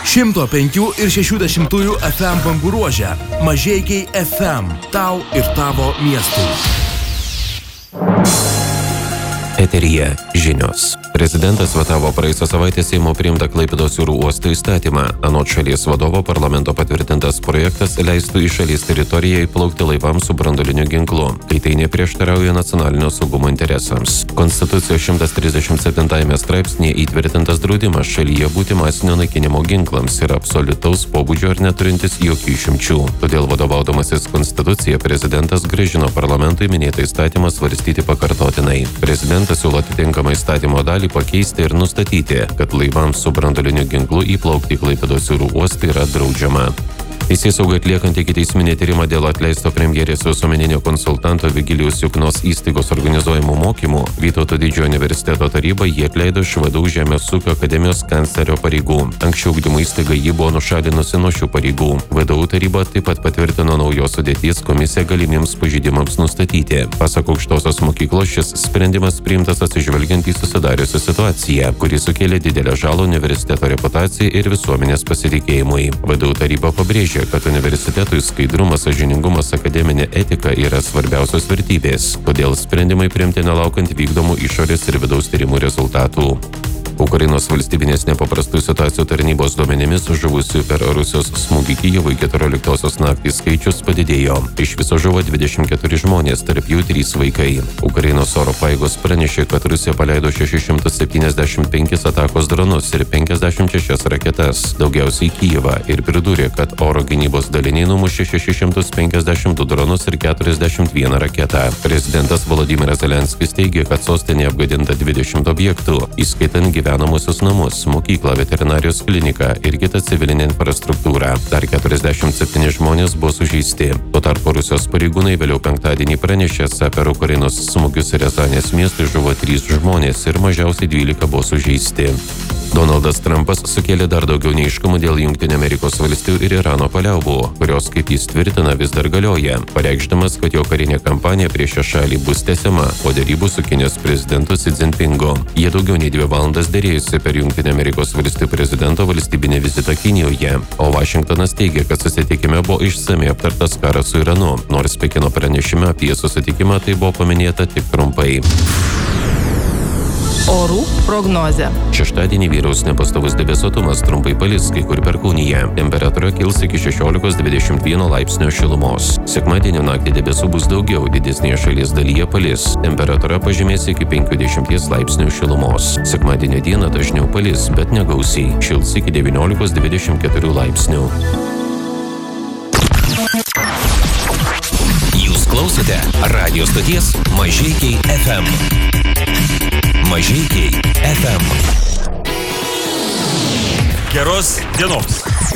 105 ir 60 FM bangų ruože. Mažeikiai FM. Tau ir tavo miestui. Eteryje žinios. Prezidentas vetavo praėjusią savaitę Seimo priimtą Klaipėdos jūrų uosto įstatymą. Anot šalies vadovo parlamento patvirtintas projektas leistų į šalies teritoriją įplaukti laivams su branduoliniu ginklu, kai tai neprieštarauja nacionalinio saugumo interesams. Konstitucijos 137 straipsnėje įtvirtintas draudimas šalyje būti masinio naikinimo ginklams ir absoliutaus pobūdžio ir neturintis jokių išimčių. Todėl vadovaudamasis Konstitucija prezidentas grąžino parlamentui minėtą įstatymą svarstyti pakartotinai. Prezidentas siūlo atitinkamą įstatymo dalį pakeisti ir nustatyti, kad laivams su branduoliniu ginklu įplaukti į Klaipėdos jūrų uostą yra draudžiama. Teisėsauga atliekant ikiteisminį tyrimą dėl atleisto premjerės visuomeninio konsultanto Vigilijos Juknos įstaigos organizuojamų mokymų, Vytauto Didžiojo universiteto taryba jį atleido iš VDU Žemės ūkio akademijos kanclerio pareigų. Anksčiau ugdymo įstaiga jį buvo nušalinusi nuo šių pareigų. VDU taryba taip pat patvirtino naujos sudėties komisiją galimiems pažeidimams nustatyti. Pasak aukštosios mokyklos, šis sprendimas priimtas atsižvelgiant į susidariusią situaciją, kuri sukėlė didelę žalą universiteto reputacijai ir visuomenės pasitikėjimui. VDU taryba pabrėžė, kad universitetui skaidrumas, sąžiningumas, akademinė etika yra svarbiausios vertybės, todėl sprendimai priimti nelaukant vykdomų išorės ir vidaus tyrimų rezultatų. Ukrainos valstybinės nepaprastų situacijų tarnybos duomenimis žuvusių per Rusijos smūgį Kijevui 14 naktį skaičius padidėjo. Iš viso žuvo 24 žmonės, tarp jų 3 vaikai. Ukrainos oro pajėgos pranešė, kad Rusija paleido 675 atakos dronus ir 56 raketas, daugiausiai Kijevą, ir pridūrė, kad oro gynybos daliniai numušė 652 dronus ir 41 raketą. Prezidentas Volodymyras Zelenskis teigė, kad sostinėje apgadinta 20 objektų, įskaitant gyvenamosius namus, mokyklą, veterinarijos kliniką ir kitą civilinę infrastruktūrą. Dar 47 žmonės buvo sužeisti. Tuo tarpu Rusijos pareigūnai vėliau penktadienį pranešė, per Ukrainos smūgius Riazanės miestui žuvo 3 žmonės ir mažiausiai 12 buvo sužeisti. Donaldas Trumpas sukėlė dar daugiau neaiškumų dėl Jungtinių Amerikos valstijų ir Irano paliaubų, kurios, kaip jis tvirtina, vis dar galioja, pareikšdamas, kad jo karinė kampanija prieš šią šalį bus tęsiama po derybų su Kinijos prezidentu Xi Jinpingu. Jie daugiau nei 2 valandas dėrėjosi per Jungtinių Amerikos valstijų prezidento valstybinį vizitą Kinijoje, o Vašingtonas teigia, kad susitikime buvo išsamiai aptartas karas su Iranu, nors Pekino pranešime apie susitikimą tai buvo paminėta tik trumpai. Orų prognozė. Šeštadienį vyraus nepastovus debesuotumas, trumpai palis kai kur perkūnija. Temperatūra kils iki 16-21 laipsnio šilumos. Sekmadienio naktį debesų bus daugiau, didesnėje šalies dalyje palis. Temperatūra pažemės iki 50 laipsnių šilumos. Sekmadienio dieną dažniau palis, bet negausiai. Šils iki 19-24 laipsnių. Jūs klausote radio stoties Mažeikiai FM. Mažeikiai FM. Geros dienos.